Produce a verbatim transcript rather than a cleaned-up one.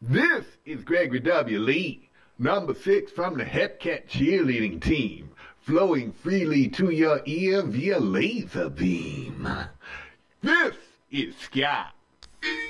This is Gregory W. Lee, number six from the Hepcat cheerleading team, flowing freely to your ear via laser beam. This is Sky.